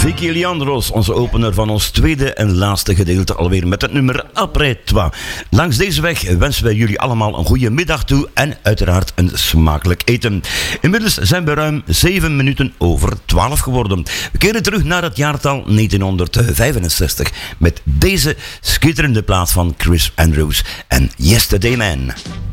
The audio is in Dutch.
Vicky Leandros, onze opener van ons tweede en laatste gedeelte, alweer met het nummer Après Toi. Langs deze weg wensen wij jullie allemaal een goede middag toe en uiteraard een smakelijk eten. Inmiddels zijn we ruim 7 minuten over 12 geworden. We keren terug naar het jaartal 1965 met deze schitterende plaat van Chris Andrews en Yesterday Man.